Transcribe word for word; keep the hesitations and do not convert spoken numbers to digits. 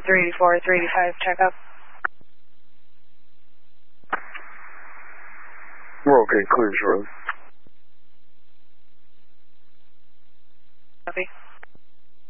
three eighty-four, three eighty-five, check up. We're okay, clear shortly. Copy.